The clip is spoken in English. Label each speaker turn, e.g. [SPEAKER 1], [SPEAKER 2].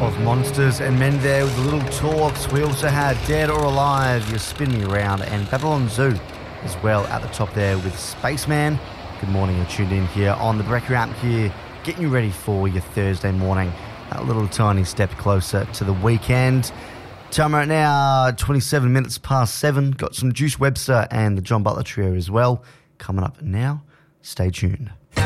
[SPEAKER 1] of Monsters and Men there with the Little Talks. We also had Dead or Alive, You Spin Me Around, and Babylon Zoo as well at the top there with Spaceman. Good morning, you're tuned in here on the Brecker app here, getting you ready for your Thursday morning. A little tiny step closer to the weekend. Time right now, 27 minutes past 7. Got some Juice Webster and the John Butler Trio as well. Coming up now, stay tuned.